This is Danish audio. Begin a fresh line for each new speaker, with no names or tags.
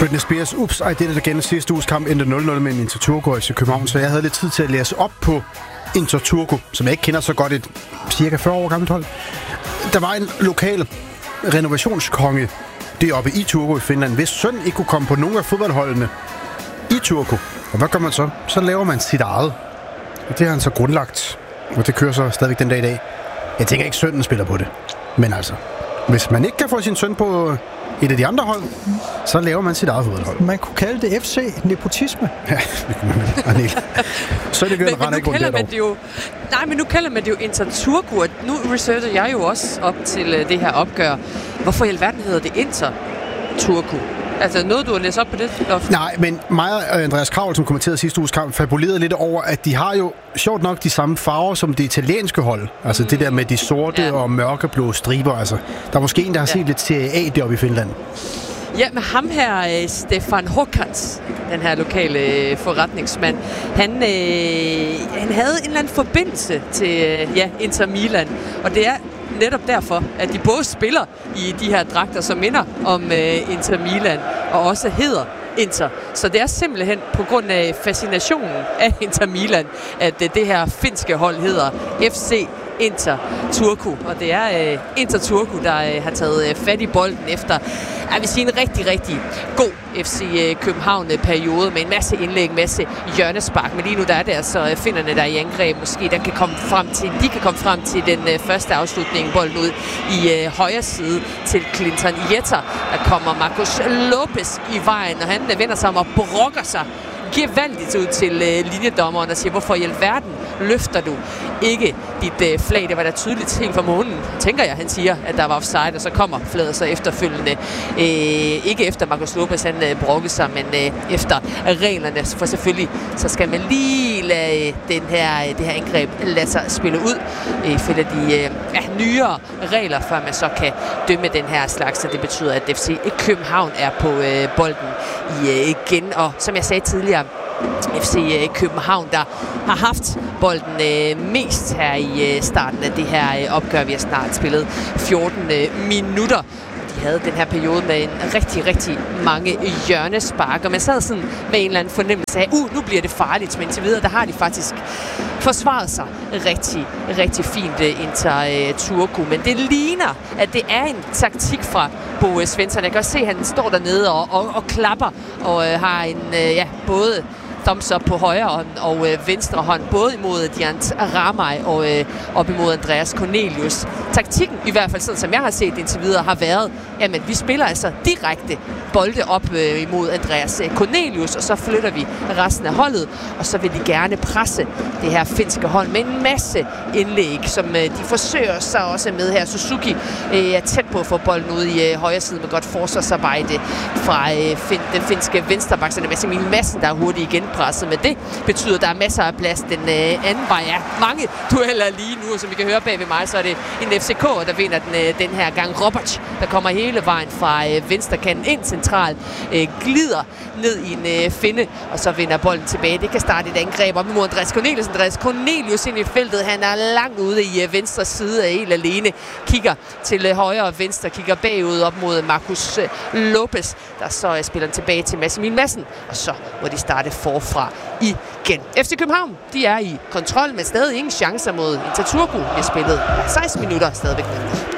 Britney Spears, Oops, I Did It Again. Sidste uges kamp endte 0-0 mellem Inter Turku og FC København, så jeg havde lidt tid til at læse op på Inter Turku, som jeg ikke kender så godt, et cirka 40 år gammelt hold. Der var en lokal renovationskonge deroppe i Turku i Finland, hvis søn ikke kunne komme på nogen af fodboldholdene i Turku. Og hvad gør man så? Så laver man sit eget. Og det har han så grundlagt, og det kører så stadigvæk den dag i dag. Jeg tænker ikke, sønnen spiller på det. Men altså, hvis man ikke kan få sin søn på et af de andre hold, så laver man sit eget fodboldhold.
Man kunne kalde det FC nepotisme.
Ja, det kunne man. Så er det gør ret ikke rundt derovre.
Nej, men nu kalder man det jo Inter Turku, og nu researcher jeg jo også op til det her opgør. Hvorfor i alverden hedder det Inter Turku? Altså noget, du har læst op på det?
Nej, men mig og Andreas Kravl, som kommenterede sidste uges kamp, fabulerede lidt over, at de har jo sjovt nok de samme farver som det italienske hold. Altså det der med de sorte og mørkeblå striber. Altså, der er måske en, der har set lidt CA deroppe i Finland.
Ja, med ham her, Stefan Håkans, den her lokale forretningsmand, han havde en eller anden forbindelse til Inter Milan, og det er netop derfor, at de både spiller i de her dragter, som minder om Inter Milan, og også hedder Inter. Så det er simpelthen på grund af fascinationen af Inter Milan, at det her finske hold hedder FC Inter Turku, og det er Inter Turku, der har taget fat i bolden efter, jeg vil sige, en rigtig, rigtig god FC København-periode med en masse indlæg, en masse hjørnespark. Men lige nu der er det altså finderne, der i angreb. Måske de kan komme frem til den første afslutning. Bolden ud i højre side til Clinton Jeter. Der kommer Marcos Lopez i vejen, og han vender sig om og brokker sig gevaldigt ud til linjedommeren og siger, hvorfor i alverden løfter du ikke dit flag? Det var da tydeligt helt fra månen, tænker jeg, han siger, at der var offside, og så kommer flaget så efterfølgende. Ikke efter Marcos Lopez, han brokkede sig, men efter reglerne, for selvfølgelig, så skal man lige lade det her angreb lade sig spille ud ifølge de nyere regler, før man så kan dømme den her slags, så det betyder, at FC København er på bolden igen, og som jeg sagde tidligere, FC København, der har haft bolden mest her i starten af det her opgør. Vi har snart spillet 14 minutter. De havde den her periode med en rigtig, rigtig mange hjørnespark, og man sad sådan med en eller anden fornemmelse af, nu bliver det farligt, men til videre, der har de faktisk forsvaret sig rigtig, rigtig fint Inter Turku. Men det ligner, at det er en taktik fra Bo Svensson. Jeg kan også se, at han står dernede og klapper og har en, både thumbs up på højre hånd og venstre hånd, både imod Diant Ramay og op imod Andreas Cornelius. Taktikken, i hvert fald sådan som jeg har set indtil videre, har været, jamen vi spiller altså direkte bolde op imod Andreas Cornelius, og så flytter vi resten af holdet, og så vil de gerne presse det her finske hold med en masse indlæg, som de forsøger sig også med her. Suzuki er tæt på at få bolden ud i højre side med godt forsvarsarbejde fra den finske venstreback, så det er Simon Madsen, der er hurtigt igen presset, men det betyder, at der er masser af plads den anden vej. Ja, mange dueller lige nu, som vi kan høre bag ved mig, så er det en FCK, der vinder den her gang. Robert, der kommer hele vejen fra venstrekanten ind centralt, glider ned i en finde, og så vinder bolden tilbage. Det kan starte et angreb op imod Andreas Cornelius. Andreas Cornelius ind i feltet. Han er langt ude i venstre side af helt alene. Kigger til højre og venstre, kigger bagud op mod Marcus Lopez, der så spiller tilbage til Simon Madsen, og så må de starte forfra igen. FC København, de er i kontrol, men stadig ingen chancer mod Inter Turku. De har spillet 16 minutter stadigvæk.